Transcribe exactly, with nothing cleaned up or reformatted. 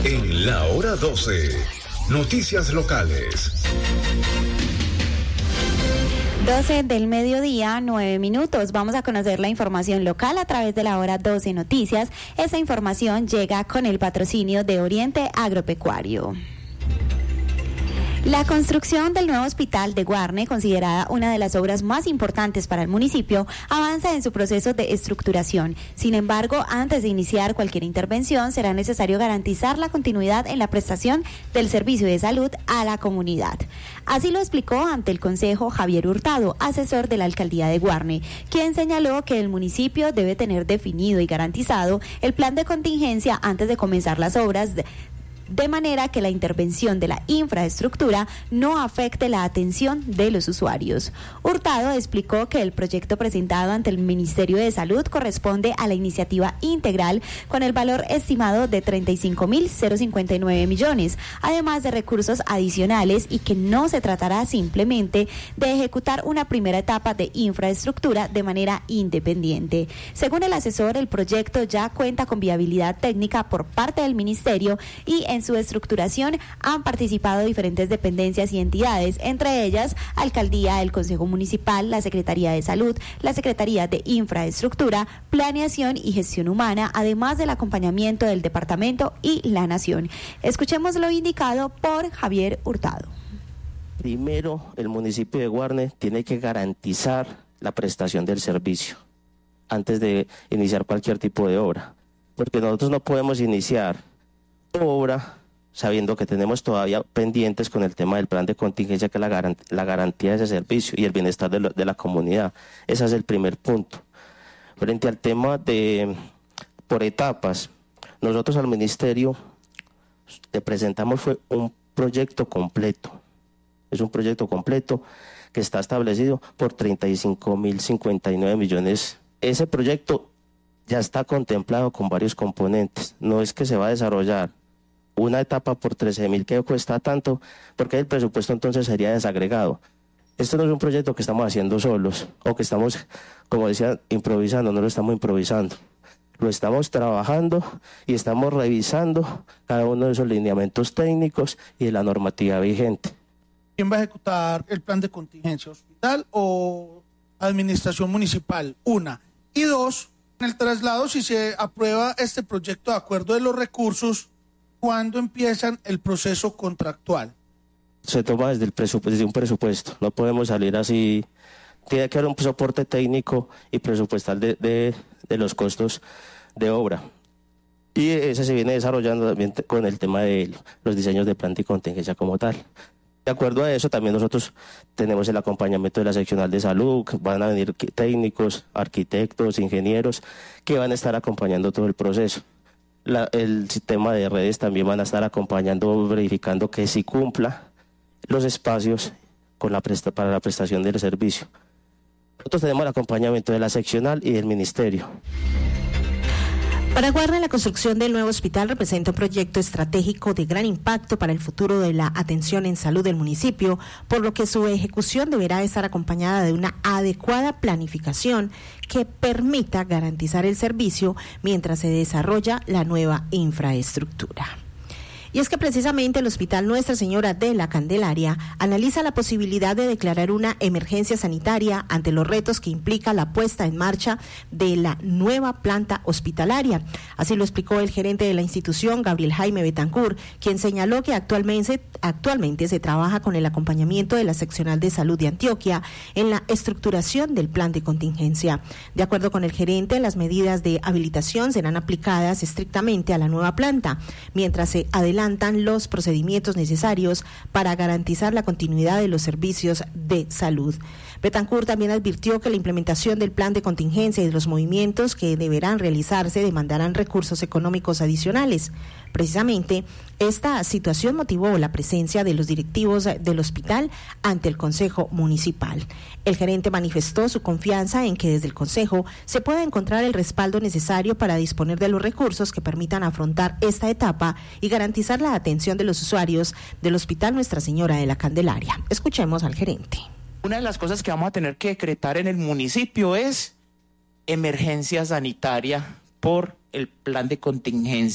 En la hora doce, noticias locales. doce del mediodía, nueve minutos. Vamos a conocer la información local a través de la hora doce Noticias. Esta información llega con el patrocinio de Oriente Agropecuario. La construcción del nuevo hospital de Guarne, considerada una de las obras más importantes para el municipio, avanza en su proceso de estructuración. Sin embargo, antes de iniciar cualquier intervención, será necesario garantizar la continuidad en la prestación del servicio de salud a la comunidad. Así lo explicó ante el Consejo Javier Hurtado, asesor de la Alcaldía de Guarne, quien señaló que el municipio debe tener definido y garantizado el plan de contingencia antes de comenzar las obras de de manera que la intervención de la infraestructura no afecte la atención de los usuarios. Hurtado explicó que el proyecto presentado ante el Ministerio de Salud corresponde a la iniciativa integral con el valor estimado de treinta y cinco mil cincuenta y nueve millones, además de recursos adicionales, y que no se tratará simplemente de ejecutar una primera etapa de infraestructura de manera independiente. Según el asesor, el proyecto ya cuenta con viabilidad técnica por parte del Ministerio y en su estructuración han participado diferentes dependencias y entidades, entre ellas Alcaldía, el Consejo Municipal, la Secretaría de Salud, la Secretaría de Infraestructura, Planeación y Gestión Humana, además del acompañamiento del Departamento y la Nación. Escuchemos lo indicado por Javier Hurtado. Primero, el municipio de Guarne tiene que garantizar la prestación del servicio antes de iniciar cualquier tipo de obra, porque nosotros no podemos iniciar obra sabiendo que tenemos todavía pendientes con el tema del plan de contingencia, que es la, garant la garantía de ese servicio y el bienestar de, lo, de la comunidad. Ese es el primer punto. Frente al tema de por etapas, nosotros al ministerio le presentamos fue un proyecto completo. Es un proyecto completo que está establecido por treinta y cinco mil cincuenta y nueve millones. Ese proyecto ya está contemplado con varios componentes. No es que se va a desarrollar una etapa por trece mil que cuesta tanto, porque el presupuesto entonces sería desagregado. Esto no es un proyecto que estamos haciendo solos, o que estamos, como decía, improvisando. No lo estamos improvisando. Lo estamos trabajando y estamos revisando cada uno de esos lineamientos técnicos y de la normativa vigente. ¿Quién va a ejecutar el plan de contingencia? ¿Hospital o administración municipal? Una. Y dos, en el traslado, si se aprueba este proyecto de acuerdo de los recursos, ¿cuándo empiezan el proceso contractual? Se toma desde, el presupuesto, desde un presupuesto. No podemos salir así. Tiene que haber un soporte técnico y presupuestal de, de, de los costos de obra. Y ese se viene desarrollando también con el tema de los diseños de plan de contingencia como tal. De acuerdo a eso, también nosotros tenemos el acompañamiento de la seccional de salud. Van a venir técnicos, arquitectos, ingenieros, que van a estar acompañando todo el proceso. La, el sistema de redes también van a estar acompañando, verificando que sí cumpla los espacios con la presta, para la prestación del servicio. Nosotros tenemos el acompañamiento de la seccional y del ministerio. Para Guarne, la construcción del nuevo hospital representa un proyecto estratégico de gran impacto para el futuro de la atención en salud del municipio, por lo que su ejecución deberá estar acompañada de una adecuada planificación que permita garantizar el servicio mientras se desarrolla la nueva infraestructura. Y es que precisamente el Hospital Nuestra Señora de la Candelaria analiza la posibilidad de declarar una emergencia sanitaria ante los retos que implica la puesta en marcha de la nueva planta hospitalaria. Así lo explicó el gerente de la institución, Gabriel Jaime Betancourt, quien señaló que actualmente, actualmente se trabaja con el acompañamiento de la Seccional de Salud de Antioquia en la estructuración del plan de contingencia. De acuerdo con el gerente, las medidas de habilitación serán aplicadas estrictamente a la nueva planta, mientras se adelanta los procedimientos necesarios para garantizar la continuidad de los servicios de salud. Betancourt también advirtió que la implementación del plan de contingencia y de los movimientos que deberán realizarse demandarán recursos económicos adicionales. Precisamente, esta situación motivó la presencia de los directivos del hospital ante el Consejo Municipal. El gerente manifestó su confianza en que desde el Consejo se pueda encontrar el respaldo necesario para disponer de los recursos que permitan afrontar esta etapa y garantizar la atención de los usuarios del Hospital Nuestra Señora de la Candelaria. Escuchemos al gerente. Una de las cosas que vamos a tener que decretar en el municipio es emergencia sanitaria por el plan de contingencia.